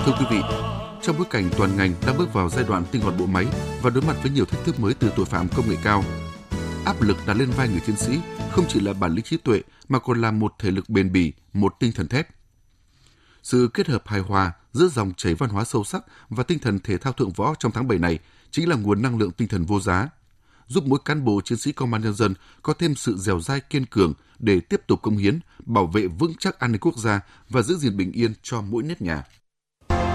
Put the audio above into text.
Thưa quý vị, trong bối cảnh toàn ngành đang bước vào giai đoạn tinh gọn bộ máy và đối mặt với nhiều thách thức mới từ tội phạm công nghệ cao, áp lực đặt lên vai người chiến sĩ không chỉ là bản lĩnh trí tuệ mà còn là một thể lực bền bỉ, một tinh thần thép. Sự kết hợp hài hòa giữa dòng chảy văn hóa sâu sắc và tinh thần thể thao thượng võ trong tháng 7 này chính là nguồn năng lượng tinh thần vô giá, giúp mỗi cán bộ chiến sĩ công an nhân dân có thêm sự dẻo dai kiên cường để tiếp tục cống hiến, bảo vệ vững chắc an ninh quốc gia và giữ gìn bình yên cho mỗi nếp nhà.